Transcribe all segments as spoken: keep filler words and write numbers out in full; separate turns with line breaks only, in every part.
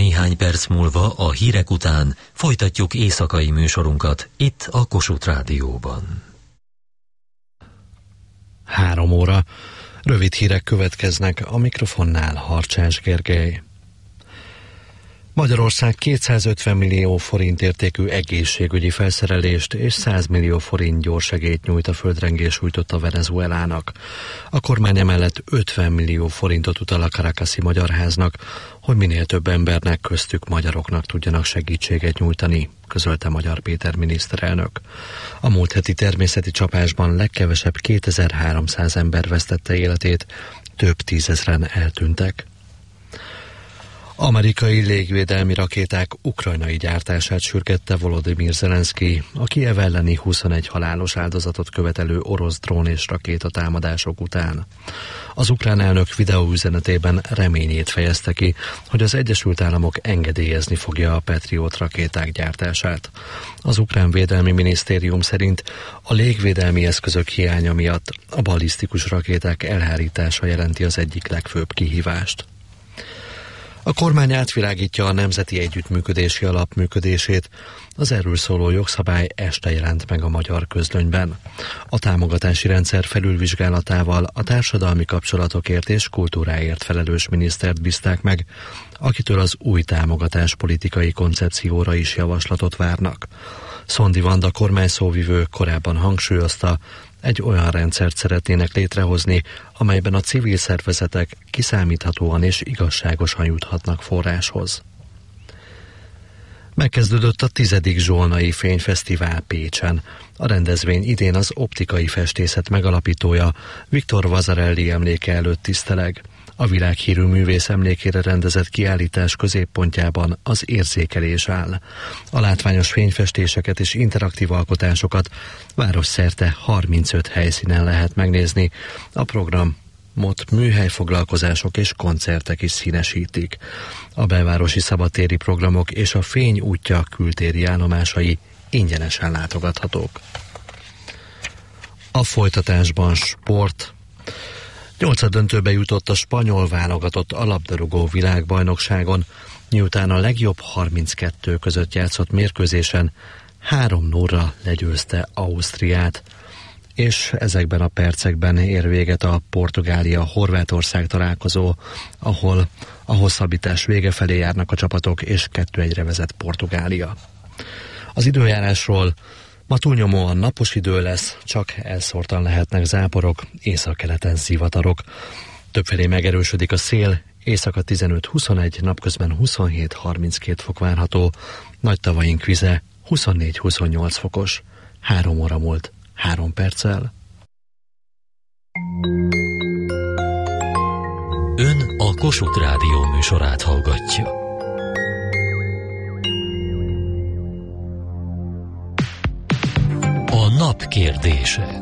Néhány perc múlva a hírek után folytatjuk éjszakai műsorunkat itt a Kossuth Rádióban.
Három óra. Rövid hírek következnek, a mikrofonnál Harcsás Gergely. Magyarország kétszázötven millió forint értékű egészségügyi felszerelést és száz millió forint gyorsegélyt nyújt a földrengés sújtotta Venezuelának. A kormány emellett ötven millió forintot utal a Caracasi Magyarháznak, hogy minél több embernek, köztük magyaroknak tudjanak segítséget nyújtani, közölte Magyar Péter miniszterelnök. A múlt heti természeti csapásban legkevesebb kétezer-háromszáz ember vesztette életét, több tízezren eltűntek. Amerikai légvédelmi rakéták ukrajnai gyártását sürgette Volodymyr Zelenszky, a Kijev elleni huszonegy halálos áldozatot követelő orosz drón és rakéta támadások után. Az ukrán elnök videóüzenetében reményét fejezte ki, hogy az Egyesült Államok engedélyezni fogja a Patriot rakéták gyártását. Az ukrán védelmi minisztérium szerint a légvédelmi eszközök hiánya miatt a ballisztikus rakéták elhárítása jelenti az egyik legfőbb kihívást. A kormány átvilágítja a Nemzeti Együttműködési Alap működését, az erről szóló jogszabály este jelent meg a magyar közlönyben. A támogatási rendszer felülvizsgálatával a társadalmi kapcsolatokért és kultúráért felelős minisztert bízták meg, akitől az új támogatáspolitikai koncepcióra is javaslatot várnak. Szondi Vanda kormányszóvivő korábban hangsúlyozta, egy olyan rendszert szeretnének létrehozni, amelyben a civil szervezetek kiszámíthatóan és igazságosan juthatnak forráshoz. Megkezdődött a tizedik Zsolnai Fényfesztivál Pécsen. A rendezvény idén az optikai festészet megalapítója, Viktor Vasarely emléke előtt tiszteleg. A világhírű művész emlékére rendezett kiállítás középpontjában az érzékelés áll. A látványos fényfestéseket és interaktív alkotásokat városszerte harmincöt helyszínen lehet megnézni. A program mot műhelyfoglalkozások és koncertek is színesítik. A belvárosi szabadtéri programok és a Fény útja kültéri állomásai ingyenesen látogathatók. A folytatásban sport. Nyolcaddöntőbe jutott a spanyol válogatott a labdarúgó világbajnokságon, miután a legjobb harminckettő között játszott mérkőzésen három nullra legyőzte Ausztriát, és ezekben a percekben ér véget a Portugália-Horvátország találkozó, ahol a hosszabbítás vége felé járnak a csapatok, és kettő egyre vezet Portugália. Az időjárásról: ma túlnyomóan napos idő lesz, csak elszórtan lehetnek záporok, északkeleten zivatarok. Többfelé megerősödik a szél, éjszaka tizenöt-huszonegy, napközben huszonhét-harminckét fok várható, nagy tavaink vize huszonnégy-huszonnyolc fokos. Három óra múlt három perccel.
Ön a Kossuth Rádió műsorát hallgatja. A nap kérdése.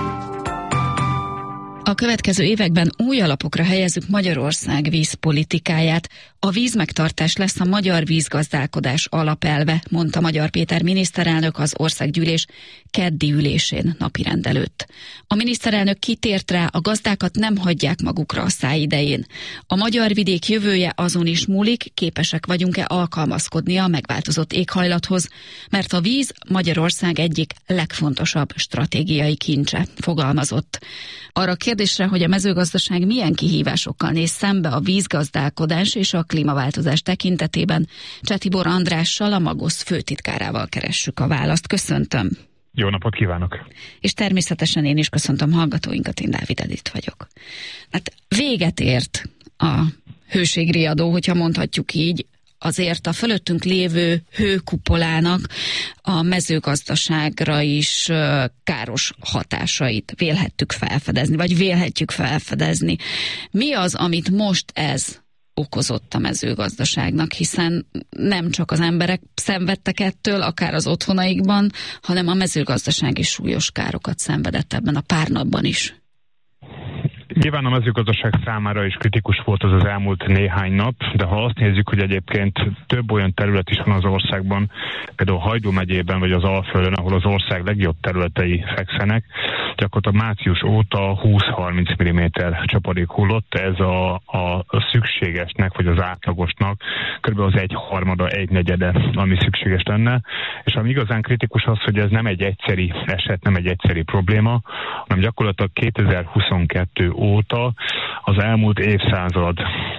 A következő években új alapokra helyezzük Magyarország vízpolitikáját. A vízmegtartás lesz a magyar vízgazdálkodás alapelve, mondta Magyar Péter miniszterelnök az országgyűlés keddi ülésén napirend előtt. A miniszterelnök kitért rá, a gazdákat nem hagyják magukra a száj idején. A magyar vidék jövője azon is múlik, képesek vagyunk-e alkalmazkodni a megváltozott éghajlathoz, mert a víz Magyarország egyik legfontosabb stratégiai kincse, fogalmazott. Arra kérdésre, hogy a mezőgazdaság milyen kihívásokkal néz szembe a vízgazdálkodás és a klímaváltozás tekintetében, Csetibor Andrással, a Magosz főtitkárával keressük a választ. Köszöntöm!
Jó napot kívánok!
És természetesen én is köszöntöm hallgatóinkat, én Dávid Edith vagyok. Hát véget ért a hőségriadó, hogyha mondhatjuk így, azért a fölöttünk lévő hőkupolának a mezőgazdaságra is káros hatásait vélhettük felfedezni, vagy vélhetjük felfedezni. Mi az, amit most ez okozott a mezőgazdaságnak, hiszen nem csak az emberek szenvedtek ettől, akár az otthonaikban, hanem a mezőgazdaság is súlyos károkat szenvedett ebben a pár napban is.
Nyilván a mezőgazdaság számára is kritikus volt az az elmúlt néhány nap, de ha azt nézzük, hogy egyébként több olyan terület is van az országban, például Hajdú megyében vagy az Alföldön, ahol az ország legjobb területei fekszenek, gyakorlatilag március óta húsz-harminc milliméter csapadék hullott, ez a, a, a szükségesnek, vagy az átlagosnak körülbelül az egy harmada, egy negyede, ami szükséges lenne, és ami igazán kritikus az, hogy ez nem egy egyszeri eset, nem egy egyszeri probléma, hanem gyakorlatilag kétezer-huszonkettő óta az elmúlt évszázad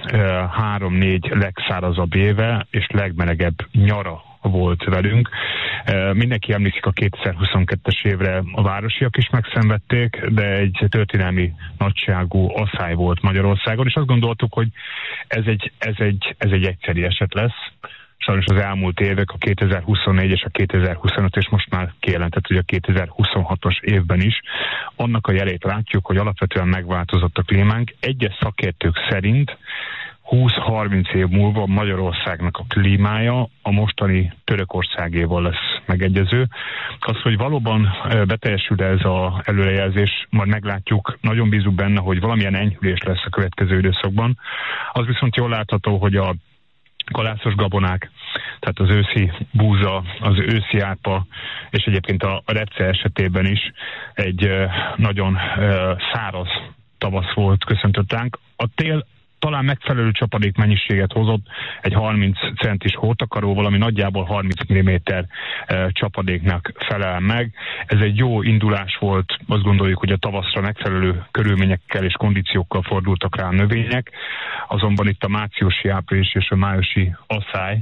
három-négy legszárazabb éve és legmelegebb nyara volt velünk. Mindenki emlékszik a kétezer-huszonkettes évre, a városiak is megszenvedték, de egy történelmi nagyságú asszály volt Magyarországon, és azt gondoltuk, hogy ez egy, ez egy, ez egy egyszeri eset lesz. Sajnos az elmúlt évek, a kétezer-huszonnégy és a kétezer-huszonöt, és most már kijelentett, hogy a kétezer-huszonhatos évben is, annak a jelét látjuk, hogy alapvetően megváltozott a klímánk. Egyes szakértők szerint húsz-harminc év múlva Magyarországnak a klímája a mostani Törökországéval lesz megegyező. Az, hogy valóban beteljesül ez az előrejelzés, majd meglátjuk, nagyon bízunk benne, hogy valamilyen enyhülés lesz a következő időszakban. Az viszont jól látható, hogy a kalászos gabonák, tehát az őszi búza, az őszi árpa, és egyébként a repce esetében is egy nagyon száraz tavasz volt köszöntöttánk. A tél talán megfelelő csapadék mennyiséget hozott egy harminc centis hótakaróval, ami nagyjából harminc milliméter csapadéknak felel meg. Ez egy jó indulás volt, azt gondoljuk, hogy a tavaszra megfelelő körülményekkel és kondíciókkal fordultak rá a növények, azonban itt a márciusi, április és a májusi asszály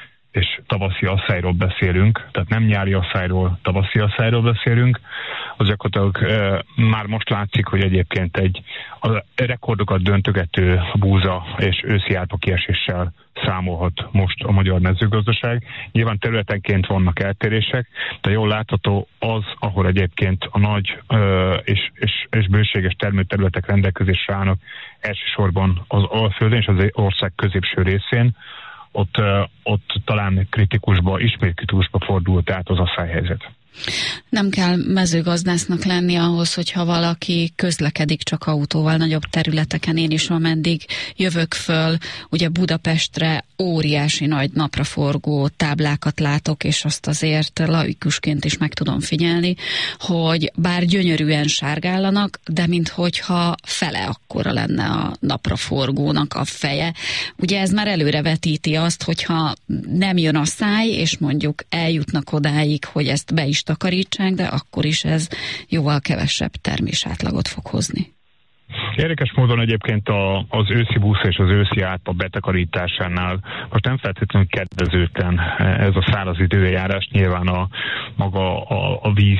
és tavaszi asszályról beszélünk, tehát nem nyári asszályról, tavaszi asszályról beszélünk, az gyakorlatilag e, már most látszik, hogy egyébként egy a rekordokat döntögető búza és őszi árpa kieséssel számolhat most a magyar mezőgazdaság. Nyilván területenként vannak eltérések, de jól látható az, ahol egyébként a nagy e, és, és, és bőséges termőterületek rendelkezésre állnak, elsősorban az Alföldön és az ország középső részén, Ott, ott talán kritikusba, ismét kritikusba fordult át az asszályhelyzet.
Nem kell mezőgazdásznak lenni ahhoz, hogyha valaki közlekedik csak autóval nagyobb területeken. Én is ameddig jövök föl, ugye Budapestre óriási nagy napraforgó táblákat látok, és azt azért laikusként is meg tudom figyelni, hogy bár gyönyörűen sárgállanak, de minthogyha fele akkora lenne a napraforgónak a feje. Ugye ez már előrevetíti azt, hogyha nem jön a száj, és mondjuk eljutnak odáig, hogy ezt be is takarítsák, de akkor is ez jóval kevesebb termésátlagot fog hozni.
Érdekes módon egyébként a, az őszi búza és az őszi árpa betakarításánál most nem feltétlenül kedvezőtlen ez a száraz időjárás, nyilván a maga a, a víz,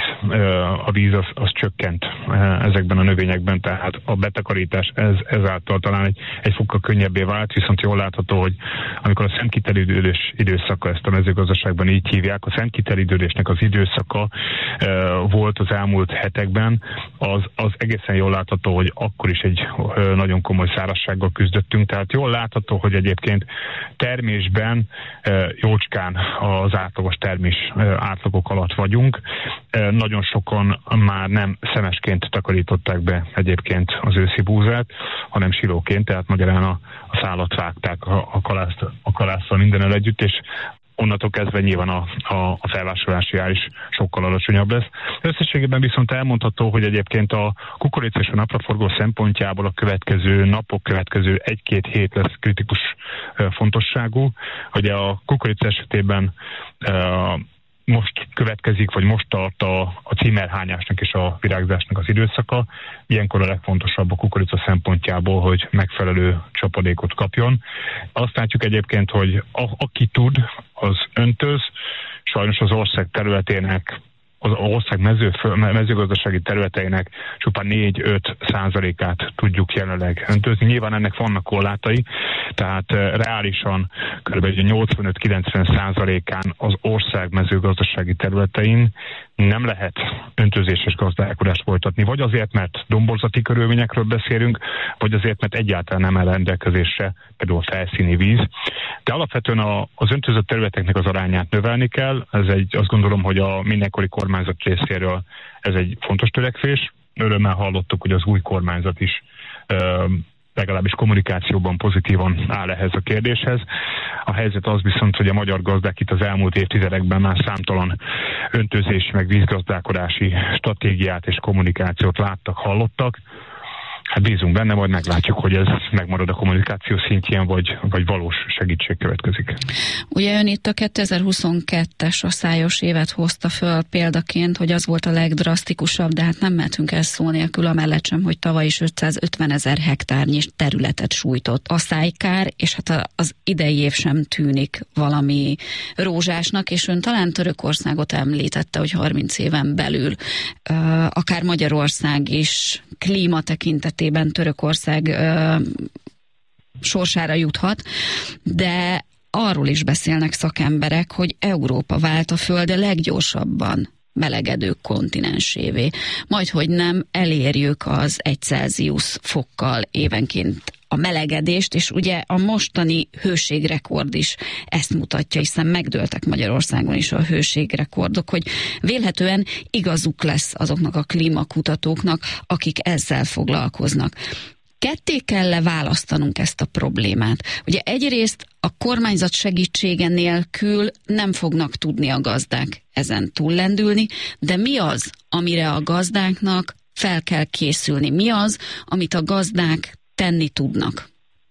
a víz az, az csökkent ezekben a növényekben, tehát a betakarítás ez, ezáltal talán egy, egy fokkal könnyebbé vált, viszont jól látható, hogy amikor a szemkitelidődés időszaka, ezt a mezőgazdaságban így hívják, a szemkitelidődésnek az időszaka volt az elmúlt hetekben, az, az egészen jól látható, hogy akkor is egy nagyon komoly szárazsággal küzdöttünk, tehát jól látható, hogy egyébként termésben jócskán az átlagos termés átlagok alatt vagyunk. Nagyon sokan már nem szemesként takarították be egyébként az őszi búzát, hanem silóként, tehát magyarán a, a szálat vágták a, a, kalászt, a kalásszal mindennel együtt, és onnantól kezdve nyilván a, a, a felvásárlási ár is sokkal alacsonyabb lesz. Összességében viszont elmondható, hogy egyébként a kukorica és a napraforgó szempontjából a következő napok, következő egy-két hét lesz kritikus fontosságú. Ugye a kukorica esetében uh, most következik, vagy most tart a, a címerhányásnak és a virágzásnak az időszaka. Ilyenkor a legfontosabb a kukorica szempontjából, hogy megfelelő csapadékot kapjon. Azt látjuk egyébként, hogy a, aki tud, az öntöz. Sajnos az ország területének, az ország mező, mezőgazdasági területeinek csupán négy-öt százalékát tudjuk jelenleg öntözni. Nyilván ennek vannak korlátai, tehát reálisan kb. nyolcvanöt-kilencven százalékán az ország mezőgazdasági területein nem lehet öntözéses gazdálkodást folytatni, vagy azért, mert domborzati körülményekről beszélünk, vagy azért, mert egyáltalán nem áll rendelkezésre például felszíni víz. De alapvetően a, az öntözött területeknek az arányát növelni kell. Ez egy, azt gondolom, hogy a mindenkori kormányzat részéről ez egy fontos törekvés. Örömmel hallottuk, hogy az új kormányzat is ö, legalábbis kommunikációban pozitívan áll ehhez a kérdéshez. A helyzet az viszont, hogy a magyar gazdák itt az elmúlt évtizedekben már számtalan öntözési, meg vízgazdálkodási stratégiát és kommunikációt láttak, hallottak. Hát bízunk benne, majd meglátjuk, hogy ez megmarad a kommunikáció szintjén, vagy, vagy valós segítség következik.
Ugye ön itt a kétezer-huszonkettes a szájos évet hozta föl példaként, hogy az volt a legdrasztikusabb, de hát nem mehetünk el szó nélkül amellett sem, hogy tavaly is ötszázötvenezer hektárnyi területet sújtott a szájkár, és hát az idei év sem tűnik valami rózsásnak, és ön talán Törökországot említette, hogy harminc éven belül uh, akár Magyarország is klíma tekintetében Törökország ö, sorsára juthat, de arról is beszélnek szakemberek, hogy Európa vált a Föld a leggyorsabban melegedő kontinensévé. Majdhogy nem elérjük az egy Celsius fokkal évenként a melegedést, és ugye a mostani hőségrekord is ezt mutatja, hiszen megdőltek Magyarországon is a hőségrekordok, hogy vélhetően igazuk lesz azoknak a klímakutatóknak, akik ezzel foglalkoznak. Ketté kell választanunk ezt a problémát. Ugye egyrészt a kormányzat segítsége nélkül nem fognak tudni a gazdák ezen túllendülni, de mi az, amire a gazdáknak fel kell készülni? Mi az, amit a gazdák tenni tudnak?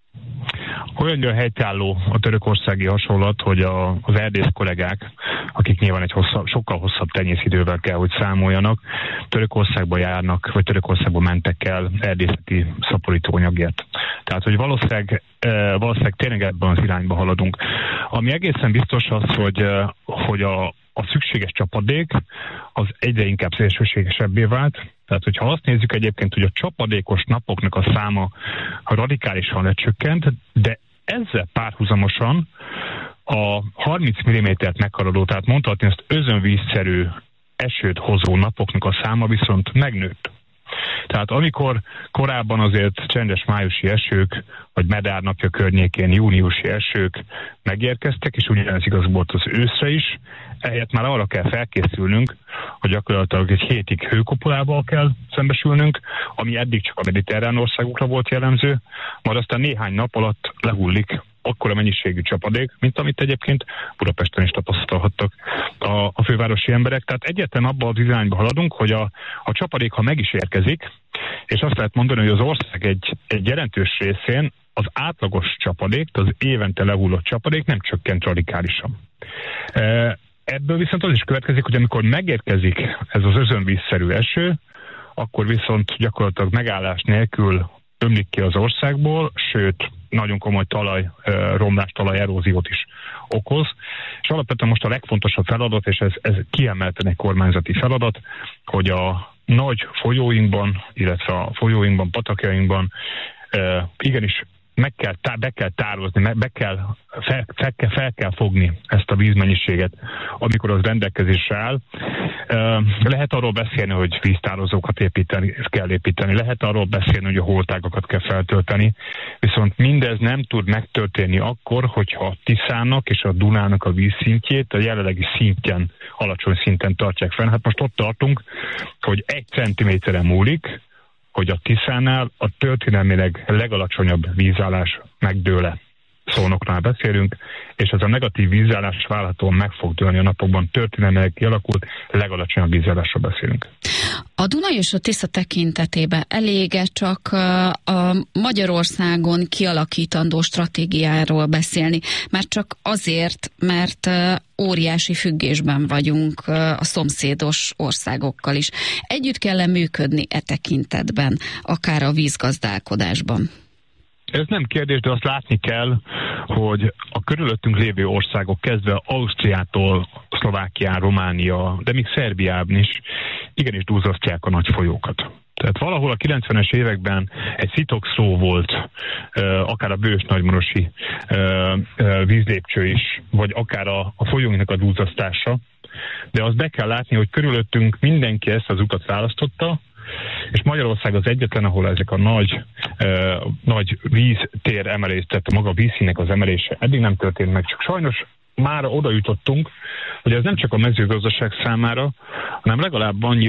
Olyan helytálló a törökországi hasonlat, hogy a, az erdész kollégák, akik nyilván egy hosszabb, sokkal hosszabb tenyészidővel kell, hogy számoljanak, Törökországba járnak, vagy Törökországba mentek el erdészeti szaporítóanyagért. Tehát, hogy valószínűleg, valószínűleg tényleg ebben az irányba haladunk. Ami egészen biztos az, hogy, hogy a, a szükséges csapadék az egyre inkább szélsőségesebbé vált. Tehát, hogyha azt nézzük egyébként, hogy a csapadékos napoknak a száma radikálisan lecsökkent, de ezzel párhuzamosan a harminc millimétert meghaladó, tehát mondhatni ezt özönvízszerű esőt hozó napoknak a száma viszont megnőtt. Tehát amikor korábban azért csendes májusi esők, vagy Medár napja környékén júniusi esők megérkeztek, és ugyanez igaz volt az őszre is, ehelyett már arra kell felkészülnünk, hogy gyakorlatilag egy hétig hőkopulával kell szembesülnünk, ami eddig csak a mediterrán országokra volt jellemző, majd aztán néhány nap alatt lehullik akkora mennyiségű csapadék, mint amit egyébként Budapesten is tapasztalhattak a, a fővárosi emberek. Tehát egyetlen abban az irányba haladunk, hogy a, a csapadék, ha meg is érkezik, és azt lehet mondani, hogy az ország egy, egy jelentős részén az átlagos csapadék, az évente lehullott csapadék nem csökkent radikálisan. Ebből viszont az is következik, hogy amikor megérkezik ez az özönvízszerű eső, akkor viszont gyakorlatilag megállás nélkül ömlik ki az országból, sőt, nagyon komoly talaj, romlás, talajeróziót is okoz. És alapvetően most a legfontosabb feladat, és ez, ez kiemelten egy kormányzati feladat, hogy a nagy folyóinkban, illetve a folyóinkban, patakjainkban igenis meg kell, tá- be kell tározni, be kell, fel, fel, kell, fel kell fogni ezt a vízmennyiséget, amikor az rendelkezésre áll. Lehet arról beszélni, hogy víztározókat építeni, kell építeni, lehet arról beszélni, hogy a holtágakat kell feltölteni, viszont mindez nem tud megtörténni akkor, hogyha a Tiszának és a Dunának a vízszintjét a jelenlegi szintjen, alacsony szinten tartják fenn. Hát most ott tartunk, hogy egy centiméteren múlik, hogy a Tiszánál a történelmileg legalacsonyabb vízállás megdől-e. Szónoknál beszélünk, és ez a negatív vízállás várhatóan meg fog dőlni a napokban, történelmileg kialakult legalacsonyabb vízállásról beszélünk.
A Duna és a Tisza tekintetében elége csak a Magyarországon kialakítandó stratégiáról beszélni, már csak azért, mert óriási függésben vagyunk a szomszédos országokkal is. Együtt kell működni e tekintetben, akár a vízgazdálkodásban?
Ez nem kérdés, de azt látni kell, hogy a körülöttünk lévő országok kezdve Ausztriától, Szlovákián, Románia, de még Szerbiában is igenis duzzasztják a nagy folyókat. Tehát valahol a kilencvenes években egy szitok szó volt, akár a Bős nagymarosi vízlépcső is, vagy akár a, a folyóinknak a duzzasztása, de azt be kell látni, hogy körülöttünk mindenki ezt az utat választotta, és Magyarország az egyetlen, ahol ezek a nagy, uh, nagy víztér emelés, tehát maga a vízszínnek az emelése eddig nem történt meg. Csak sajnos már oda jutottunk, hogy ez nem csak a mezőgazdaság számára, hanem legalább annyira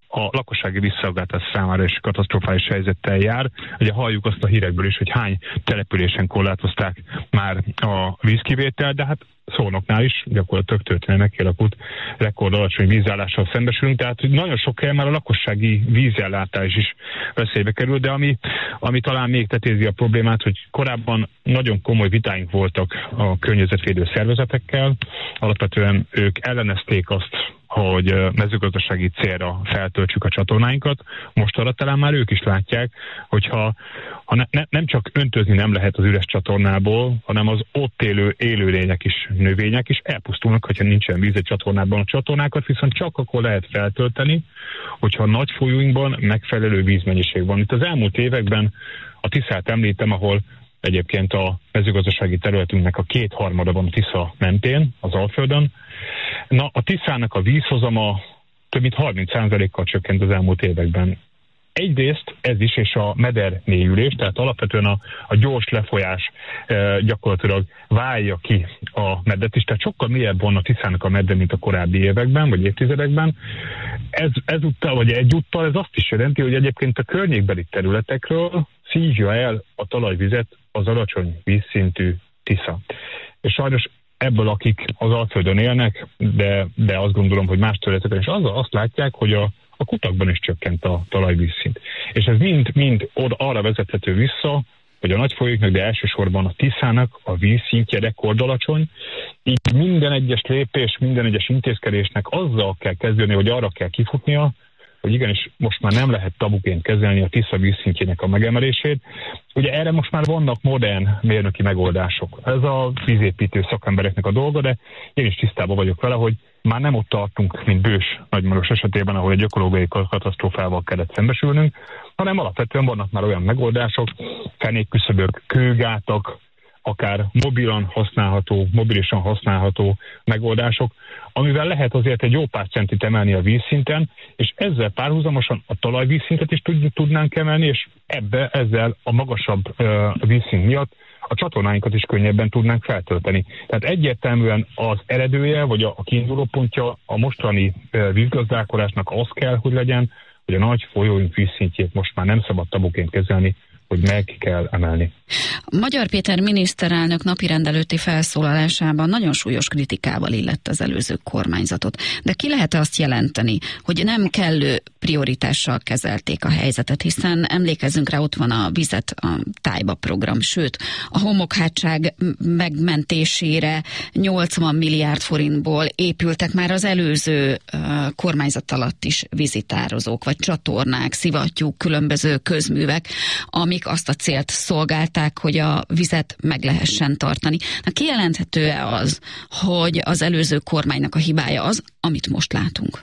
a lakossági visszaszolgáltatás számára is katasztrofális helyzettel jár. Ugye halljuk azt a hírekből is, hogy hány településen korlátozták már a vízkivétel, de hát Szolnoknál is gyakorlatilag történelmek kialakult rekord alacsony vízállással szembesülünk, tehát nagyon sok helyen már a lakossági vízellátás is veszélybe kerül, de ami, ami talán még tetézi a problémát, hogy korábban nagyon komoly vitáink voltak a környezetvédő szervezetekkel, alapvetően ők ellenezték azt, hogy mezőgazdasági célra feltöltsük a csatornáinkat. Most arra talán már ők is látják, hogyha ha ne, ne, nem csak öntözni nem lehet az üres csatornából, hanem az ott élő élőlények is, növények is elpusztulnak, hogyha nincsen víz egy csatornában. A csatornákat viszont csak akkor lehet feltölteni, hogyha a nagy folyóinkban megfelelő vízmennyiség van. Itt az elmúlt években a Tiszát említem, ahol egyébként a mezőgazdasági területünknek a kétharmada van a Tisza mentén, az Alföldön. Na, a Tiszának a vízhozama több mint harminc százalékkal csökkent az elmúlt években. Egyrészt ez is, és a meder mélyülés, tehát alapvetően a, a gyors lefolyás e, gyakorlatilag válja ki a medet is, tehát sokkal mélyebb van a Tiszának a medre, mint a korábbi években, vagy évtizedekben. Ez, ezúttal, vagy egyúttal ez azt is jelenti, hogy egyébként a környékbeli területekről szívja el a talajvizet az alacsony vízszintű Tisza. És sajnos ebből akik az Alföldön élnek, de, de azt gondolom, hogy más területeken is azzal azt látják, hogy a, a kutakban is csökkent a talajvízszint. És ez mind, mind arra vezethető vissza, hogy a nagy folyóknak, de elsősorban a Tiszának a vízszintje rekordalacsony, így minden egyes lépés, minden egyes intézkedésnek azzal kell kezdeni, hogy arra kell kifutnia, hogy igenis most már nem lehet tabuként kezelni a Tisza vízszintjének a megemelését. Ugye erre most már vannak modern mérnöki megoldások. Ez a vízépítő szakembereknek a dolga, de én is tisztában vagyok vele, hogy már nem ott tartunk, mint Bős Nagymaros esetében, ahol egy ökológiai katasztrófával kellett szembesülnünk, hanem alapvetően vannak már olyan megoldások, fenékküszöbök, kőgátak, akár mobilan használható, mobilisan használható megoldások, amivel lehet azért egy jó pár centit emelni a vízszinten, és ezzel párhuzamosan a talajvízszintet is tudnánk emelni, és ebbe ezzel a magasabb uh, vízszint miatt a csatornáinkat is könnyebben tudnánk feltölteni. Tehát egyértelműen az eredője, vagy a, a kiinduló pontja a mostani uh, vízgazdálkodásnak az kell, hogy legyen, hogy a nagy folyóink vízszintjét most már nem szabad tabuként kezelni, hogy meg kell emelni.
Magyar Péter miniszterelnök napirend előtti felszólalásában nagyon súlyos kritikával illette az előző kormányzatot. De ki lehet azt jelenteni, hogy nem kellő prioritással kezelték a helyzetet, hiszen emlékezzünk rá, ott van a Vizet a tájba program, sőt, a homokhátság megmentésére nyolcvan milliárd forintból épültek már az előző uh, kormányzat alatt is vízitározók, vagy csatornák, szivattyúk, különböző közművek, amik azt a célt szolgálták, hogy a vizet meg lehessen tartani. Na, kijelenthető-e az, hogy az előző kormánynak a hibája az, amit most látunk?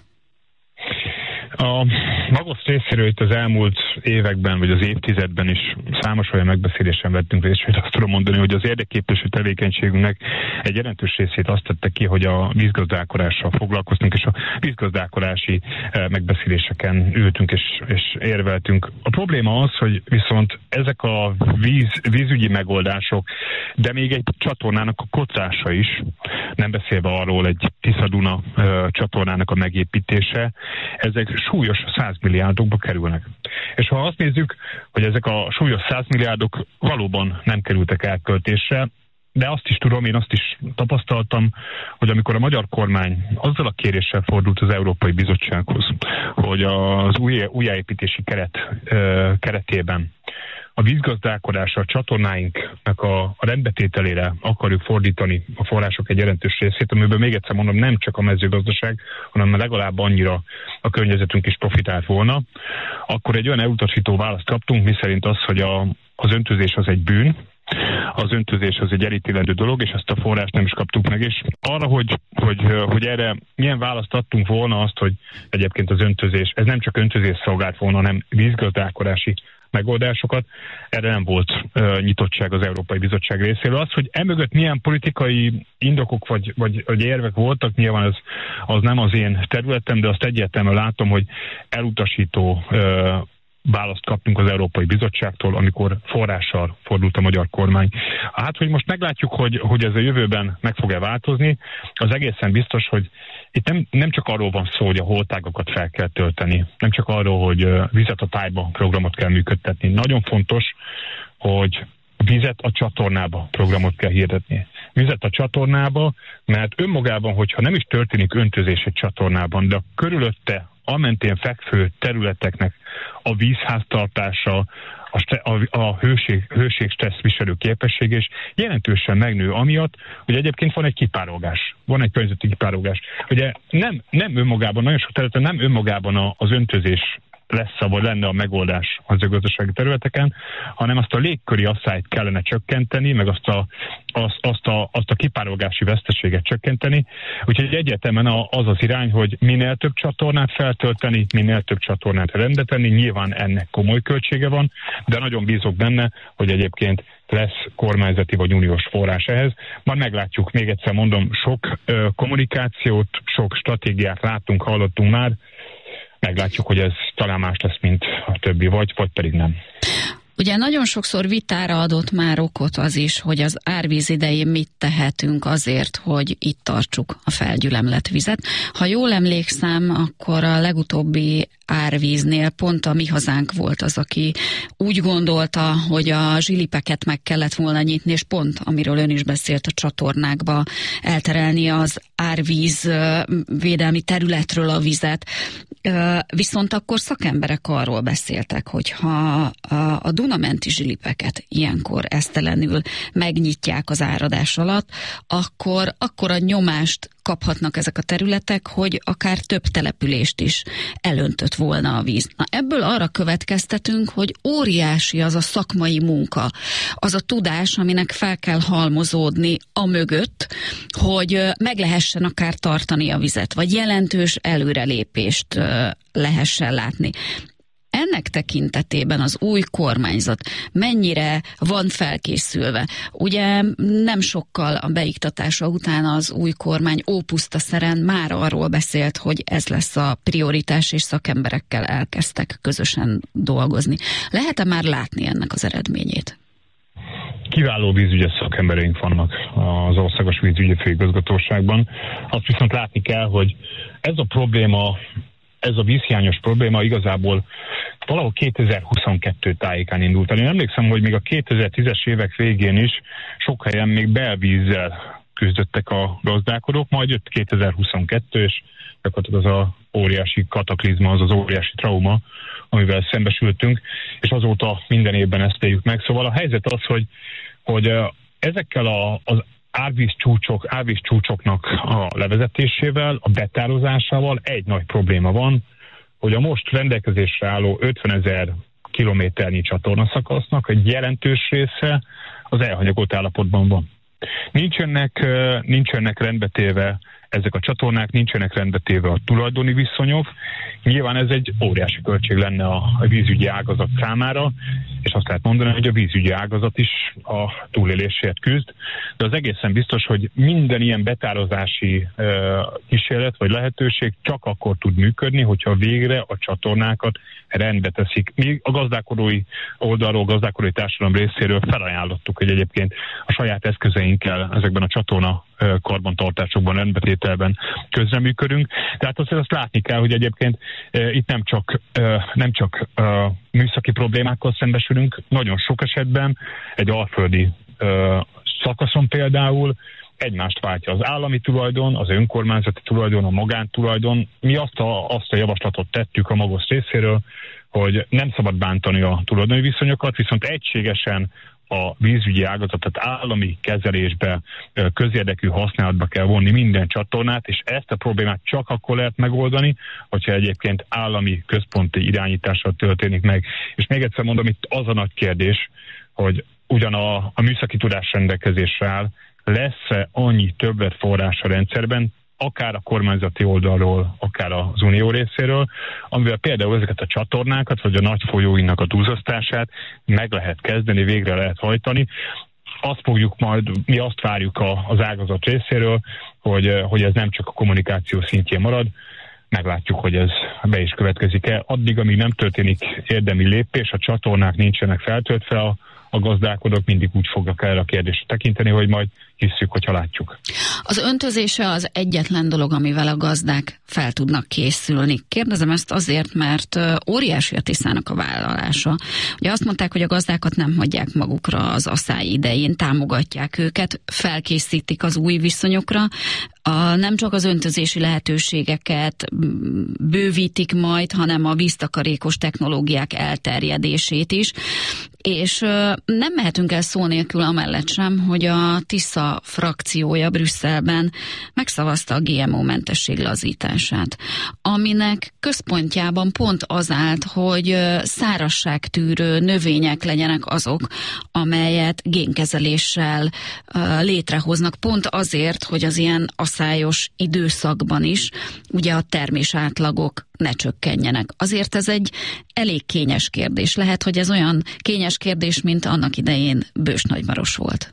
A Magosz részéről itt az elmúlt években, vagy az évtizedben is számos olyan megbeszélésen vettünk részt, hogy azt tudom mondani, hogy az érdekképviső tevékenységünknek egy jelentős részét azt tette ki, hogy a vízgazdálkodással foglalkoztunk, és a vízgazdálkodási megbeszéléseken ültünk és, és érveltünk. A probléma az, hogy viszont ezek a víz, vízügyi megoldások, de még egy csatornának a kocása is, nem beszélve arról egy Tisza-Duna csatornának a megépítése, ezek súlyos százmilliárdokba kerülnek. És ha azt nézzük, hogy ezek a súlyos százmilliárdok valóban nem kerültek elköltésre, de azt is tudom, én azt is tapasztaltam, hogy amikor a magyar kormány azzal a kéréssel fordult az Európai Bizottsághoz, hogy az új, újjáépítési keret ö, keretében a vízgazdálkodásra, a csatornáinknak a, a rendbetételére akarjuk fordítani a források egy jelentős részét, amiből még egyszer mondom, nem csak a mezőgazdaság, hanem legalább annyira a környezetünk is profitált volna, akkor egy olyan elutasító választ kaptunk, miszerint az, hogy a, az öntözés az egy bűn, az öntözés az egy elítélendő dolog, és ezt a forrást nem is kaptuk meg, és arra, hogy, hogy, hogy erre milyen választ adtunk volna, azt, hogy egyébként az öntözés, ez nem csak öntözés szolgált volna, hanem vízgazdálkodási megoldásokat, erre nem volt uh, nyitottság az Európai Bizottság részéről. Az, hogy emögött milyen politikai indokok vagy, vagy, vagy érvek voltak, nyilván az, az nem az én területem, de azt egyértelműen látom, hogy elutasító uh, választ kaptunk az Európai Bizottságtól, amikor forrással fordult a magyar kormány. Hát, hogy most meglátjuk, hogy, hogy ez a jövőben meg fog-e változni, az egészen biztos, hogy itt nem, nem csak arról van szó, hogy a holtágakat fel kell tölteni, nem csak arról, hogy vizet a tájba programot kell működtetni. Nagyon fontos, hogy vizet a csatornába programot kell hirdetni. Vizet a csatornába, mert önmagában, hogyha nem is történik öntözés egy csatornában, de a körülötte a mentén fekvő területeknek a vízháztartása, a, st- a, a hőség, hőség stressz viselő képesség és jelentősen megnő amiatt, hogy egyébként van egy kipárolgás, van egy környezeti kipárolgás. Ugye nem, nem önmagában, nagyon sok területen nem önmagában a, az öntözés lesz, vagy lenne a megoldás az a gazdasági területeken, hanem azt a légköri asszályt kellene csökkenteni, meg azt a, azt, azt a, azt a kipárolgási veszteséget csökkenteni. Úgyhogy egyértelműen az az irány, hogy minél több csatornát feltölteni, minél több csatornát rendbe tenni, nyilván ennek komoly költsége van, de nagyon bízok benne, hogy egyébként lesz kormányzati vagy uniós forrás ehhez. Majd meglátjuk, még egyszer mondom, sok ö, kommunikációt, sok stratégiát láttunk, hallottunk már, meglátjuk, hogy ez talán más lesz, mint a többi, vagy, vagy pedig nem.
Ugye nagyon sokszor vitára adott már okot az is, hogy az árvíz idején mit tehetünk azért, hogy itt tartsuk a felgyülemlett vizet. Ha jól emlékszem, akkor a legutóbbi árvíznél pont a Mi Hazánk volt az, aki úgy gondolta, hogy a zsilipeket meg kellett volna nyitni, és pont, amiről ön is beszélt, a csatornákba elterelni az árvíz védelmi területről a vizet. Viszont akkor szakemberek arról beszéltek, hogy ha a Duna-menti zsilipeket ilyenkor esztelenül megnyitják az áradás alatt, akkor akkora nyomást kaphatnak ezek a területek, hogy akár több települést is elöntött volna a víz. Na, ebből arra következtetünk, hogy óriási az a szakmai munka, az a tudás, aminek fel kell halmozódni a mögött, hogy meg lehessen akár tartani a vizet, vagy jelentős előrelépést lehessen látni. Ennek tekintetében az új kormányzat mennyire van felkészülve? Ugye nem sokkal a beiktatása után az új kormány ópuszta szeren már arról beszélt, hogy ez lesz a prioritás, és szakemberekkel elkezdtek közösen dolgozni. Lehet-e már látni ennek az eredményét?
Kiváló vízügyes szakembereink vannak az Országos Vízügyi Főigazgatóságban. Azt viszont látni kell, hogy ez a probléma, ez a vízhiányos probléma igazából valahol kétezer-huszonkettő tájékán indult el. Én emlékszem, hogy még a kétezer-tízes évek végén is sok helyen még belvízzel küzdöttek a gazdálkodók, majd jött kétezer-huszonkettő, és gyakorlatilag az a óriási kataklizma, az az óriási trauma, amivel szembesültünk, és azóta minden évben ezt éljük meg. Szóval a helyzet az, hogy, hogy ezekkel a, az árvíz csúcsok, árvíz csúcsoknak a levezetésével, a betározásával egy nagy probléma van, hogy a most rendelkezésre álló ötvenezer kilométernyi csatornaszakasznak egy jelentős része az elhanyagolt állapotban van. Nincsenek, nincsenek rendbetéve ezek a csatornák, nincsenek rendbetéve a tulajdoni viszonyok. Nyilván ez egy óriási költség lenne a vízügyi ágazat számára, és azt lehet mondani, hogy a vízügyi ágazat is a túlélésért küzd, de az egészen biztos, hogy minden ilyen betározási uh, kísérlet vagy lehetőség csak akkor tud működni, hogyha végre a csatornákat rendbe teszik. Mi a gazdálkodói oldalról, gazdálkodói társadalom részéről felajánlottuk, hogy egyébként a saját eszközeinkkel ezekben a csatorna uh, karbantartásokban, rendbetételben közreműködünk. Tehát azért azt látni kell, hogy egyébként uh, itt nem csak, uh, nem csak uh, műszaki problémákkal szembesülünk, nagyon sok esetben egy alföldi uh, szakaszon például egymást váltja az állami tulajdon, az önkormányzati tulajdon, a magántulajdon. Mi azt a, azt a javaslatot tettük a MAGOSZ részéről, hogy nem szabad bántani a tulajdoni viszonyokat, viszont egységesen a vízügyi ágazatot állami kezelésbe, közérdekű használatba kell vonni minden csatornát, és ezt a problémát csak akkor lehet megoldani, hogyha egyébként állami központi irányítással történik meg. És még egyszer mondom, itt az a nagy kérdés, hogy ugyan a, a műszaki tudás rendelkezésre áll, lesz-e annyi többletforrás a rendszerben, akár a kormányzati oldalról, akár az unió részéről, amivel például ezeket a csatornákat, vagy a nagy folyóinak a duzzasztását meg lehet kezdeni, végre lehet hajtani. Azt fogjuk majd, mi azt várjuk az ágazat részéről, hogy, hogy ez nem csak a kommunikáció szintjén marad, meglátjuk, hogy ez be is következik-e. Addig, amíg nem történik érdemi lépés, a csatornák nincsenek feltöltve, a, a gazdálkodók mindig úgy fognak el a kérdésre tekinteni, hogy majd hisszük, hogyha látjuk.
Az öntözése az egyetlen dolog, amivel a gazdák fel tudnak készülni. Kérdezem ezt azért, mert óriási a Tiszának a vállalása. Ugye azt mondták, hogy a gazdákat nem hagyják magukra az aszály idején, támogatják őket, felkészítik az új viszonyokra, a, nem csak az öntözési lehetőségeket bővítik majd, hanem a víztakarékos technológiák elterjedését is, és nem mehetünk el szó nélkül amellett sem, hogy a Tisza frakciója Brüsszelben megszavazta a gé em o-mentesség lazítását, aminek központjában pont az állt, hogy szárazságtűrő növények legyenek azok, amelyet génkezeléssel létrehoznak, pont azért, hogy az ilyen aszályos időszakban is ugye a termés átlagok ne csökkenjenek. Azért ez egy elég kényes kérdés. Lehet, hogy ez olyan kényes kérdés, mint annak idején Bős-Nagymaros volt.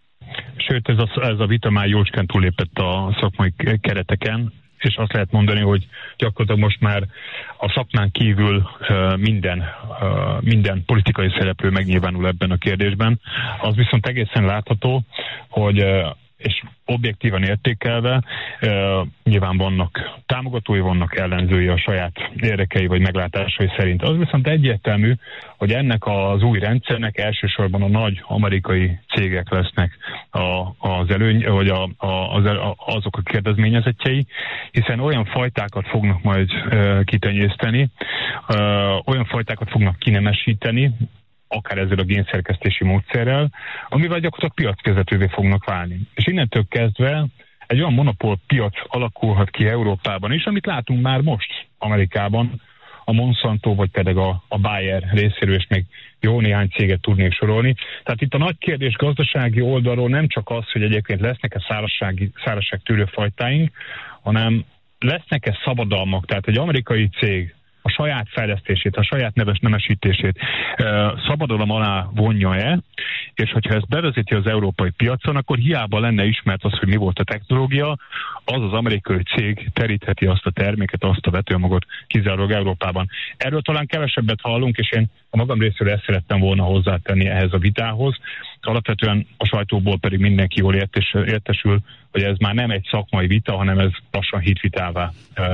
Sőt, ez a, ez a vita már jócskán túllépett a szakmai kereteken, és azt lehet mondani, hogy gyakorlatilag most már a szakmán kívül uh, minden, uh, minden politikai szereplő megnyilvánul ebben a kérdésben. Az viszont egészen látható, hogy uh, és objektívan értékelve, uh, nyilván vannak támogatói, vannak ellenzői a saját érdekei vagy meglátásai szerint. Az viszont egyértelmű, hogy ennek az új rendszernek elsősorban a nagy amerikai cégek lesznek a, az előny, vagy a, a, az, a, azok a kérdezményezettjei, hiszen olyan fajtákat fognak majd uh, kitenyészteni, uh, olyan fajtákat fognak kinemesíteni, akár ezzel a génszerkesztési módszerrel, amivel gyakorlatilag piacvezetővé fognak válni. És innentől kezdve egy olyan monopól piac alakulhat ki Európában is, amit látunk már most Amerikában, a Monsanto, vagy pedig a, a Bayer részéről, és még jó néhány céget tudnék sorolni. Tehát itt a nagy kérdés gazdasági oldalról nem csak az, hogy egyébként lesznek-e szárazságtűrő fajtáink, hanem lesznek-e szabadalmak, tehát egy amerikai cég a saját fejlesztését, a saját neves nemesítését szabadalom alá vonja-e, és hogyha ezt bevezeti az európai piacon, akkor hiába lenne ismert az, hogy mi volt a technológia, az az amerikai cég terítheti azt a terméket, azt a vetőmagot kizárólag Európában. Erről talán kevesebbet hallunk, és én a magam részéről ezt szerettem volna hozzátenni ehhez a vitához. Alapvetően a sajtóból pedig mindenki jól értes, értesül, hogy ez már nem egy szakmai vita, hanem ez lassan hitvitává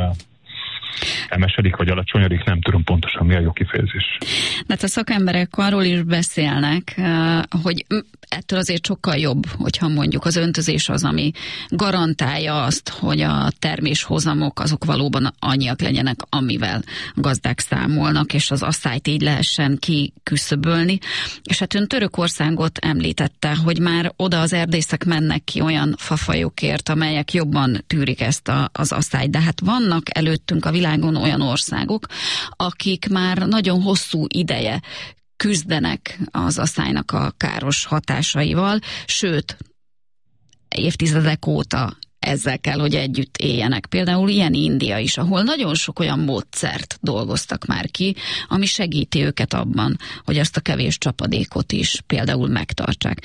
emesedik, vagy alacsonyodik, nem tudom pontosan mi a jó kifejezés.
De a szakemberek arról is beszélnek, hogy ettől azért sokkal jobb, hogyha mondjuk az öntözés az, ami garantálja azt, hogy a terméshozamok azok valóban annyiak legyenek, amivel gazdák számolnak, és az asszályt így lehessen kiküszöbölni. És hát ön Törökországot említette, hogy már oda az erdészek mennek ki olyan fafajokért, amelyek jobban tűrik ezt a, az asszályt. De hát vannak előttünk a világon olyan országok, akik már nagyon hosszú ideje küzdenek az asszálynak a káros hatásaival, sőt, évtizedek óta ezzel kell, hogy együtt éljenek. Például ilyen India is, ahol nagyon sok olyan módszert dolgoztak már ki, ami segíti őket abban, hogy azt a kevés csapadékot is például megtartsák.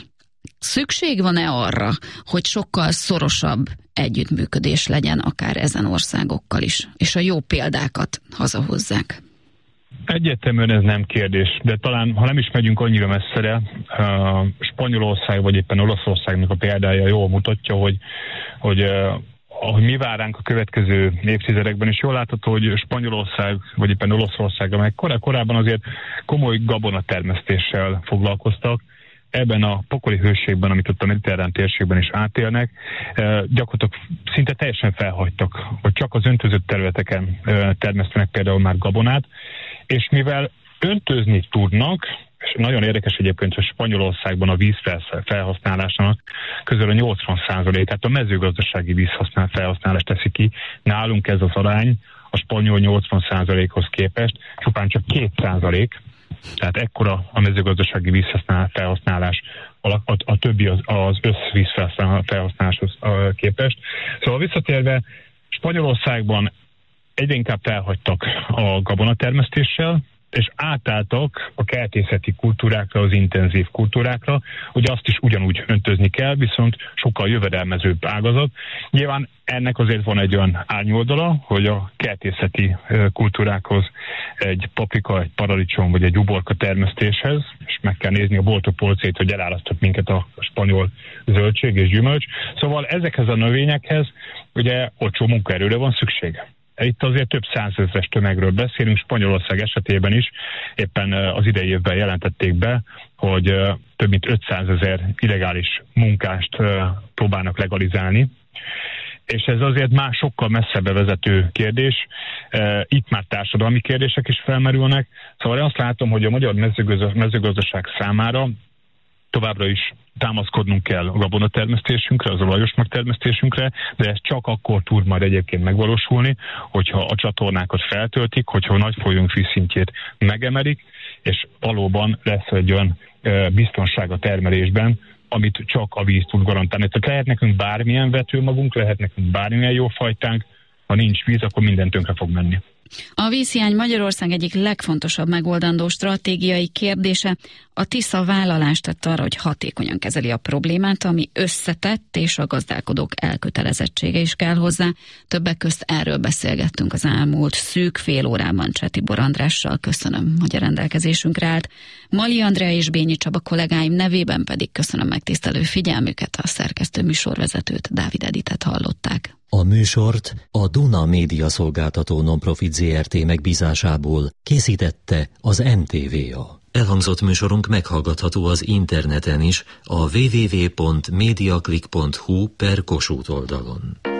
Szükség van-e arra, hogy sokkal szorosabb együttműködés legyen akár ezen országokkal is, és a jó példákat hazahozzák?
Egyértelműen ez nem kérdés, de talán, ha nem is megyünk annyira messzere, uh, Spanyolország vagy éppen Olaszországnak a példája jól mutatja, hogy, hogy uh, ahogy mi vár ránk a következő évtizedekben, és jól látható, hogy Spanyolország vagy éppen Olaszország, amelyek korá- korábban azért komoly gabonatermesztéssel foglalkoztak, ebben a pokoli hőségben, amit ott a mediterrán térségben is átélnek, gyakorlatilag szinte teljesen felhagytak, hogy csak az öntözött területeken termesztenek például már gabonát, és mivel öntözni tudnak, és nagyon érdekes egyébként, hogy Spanyolországban a vízfelhasználásnak közel a nyolcvan százalék, tehát a mezőgazdasági vízhasznál felhasználás teszi ki. Nálunk ez az arány a spanyol nyolcvan százalékhoz képest csupán csak két százalék, tehát ekkora a mezőgazdasági vízfelhasználás, a, a, a többi az, az összvízfelhasználáshoz képest. Szóval visszatérve, Spanyolországban egyre inkább felhagytak a gabonatermesztéssel, és átálltak a kertészeti kultúrákra, az intenzív kultúrákra, hogy azt is ugyanúgy öntözni kell, viszont sokkal jövedelmezőbb ágazat. Nyilván ennek azért van egy olyan árnyoldala, hogy a kertészeti kultúrákhoz egy paprika, egy paradicsom vagy egy uborka termesztéshez, és meg kell nézni a boltok polcét, hogy elárasztott minket a spanyol zöldség és gyümölcs. Szóval ezekhez a növényekhez ugye olcsó munkaerőre van szüksége. Itt azért több százezres tömegről beszélünk, Spanyolország esetében is éppen az idei évben jelentették be, hogy több mint ötszázezer illegális munkást próbálnak legalizálni. És ez azért már sokkal messzebbre vezető kérdés. Itt már társadalmi kérdések is felmerülnek. Szóval én azt látom, hogy a magyar mezőgazdaság számára továbbra is támaszkodnunk kell a gabonatermesztésünkre, az olajos megtermesztésünkre, de ez csak akkor tud majd egyébként megvalósulni, hogyha a csatornákat feltöltik, hogyha a nagy folyónk vízszintjét megemelik, és valóban lesz egy olyan biztonság a termelésben, amit csak a víz tud garantálni. Tehát lehet nekünk bármilyen vetőmagunk, lehet nekünk bármilyen jó fajtánk, ha nincs víz, akkor minden tönkre fog menni.
A vízhiány Magyarország egyik legfontosabb megoldandó stratégiai kérdése. A Tisza vállalást tett arra, hogy hatékonyan kezeli a problémát, ami összetett, és a gazdálkodók elkötelezettsége is kell hozzá. Többek közt erről beszélgettünk az elmúlt szűk fél órában Csetibor Andrással. Köszönöm, hogy a rendelkezésünkre állt. Mali Andrea és Bényi Csaba kollégáim nevében pedig köszönöm megtisztelő figyelmüket, a szerkesztő műsorvezetőt, Dávid Editet hallották.
A műsort a Duna Média Szolgáltató Nonprofit zé er té megbízásából készítette az en té vé á. Elhangzott műsorunk meghallgatható az interneten is, a double-u double-u double-u pont mediaclick pont hu per Kossuth oldalon.